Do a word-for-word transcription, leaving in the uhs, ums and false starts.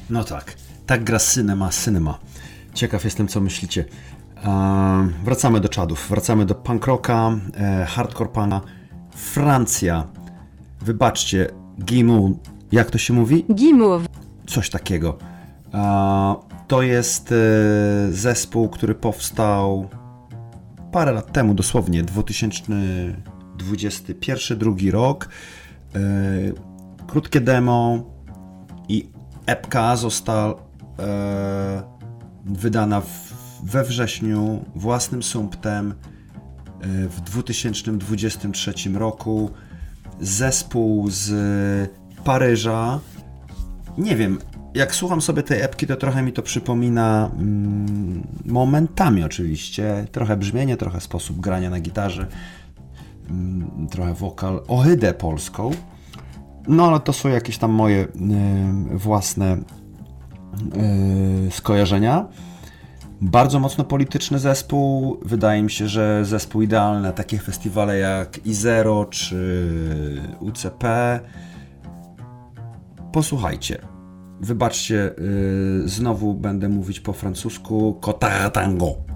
No tak, tak gra Cinema Cinema. Ciekaw jestem, co myślicie. Eee, wracamy do czadów, wracamy do punk rocka, e, hardcore pana. Francja. Wybaczcie, Gimu, jak to się mówi? Guimauve. Coś takiego. Eee, to jest e, zespół, który powstał parę lat temu, dosłownie, dwa tysiące dwudziesty pierwszy, drugi rok. E, krótkie demo i epka została e, wydana w, we wrześniu własnym sumptem e, w dwa tysiące dwudziestym trzecim roku. Zespół z Paryża. Nie wiem, jak słucham sobie tej epki, to trochę mi to przypomina mm, momentami oczywiście. Trochę brzmienie, trochę sposób grania na gitarze, mm, trochę wokal, ohydę polską. No ale to są jakieś tam moje y, własne y, skojarzenia. Bardzo mocno polityczny zespół. Wydaje mi się, że zespół idealny na takie festiwale jak I Zero czy U C P. Posłuchajcie. Wybaczcie, y, znowu będę mówić po francusku. Cotard Tango.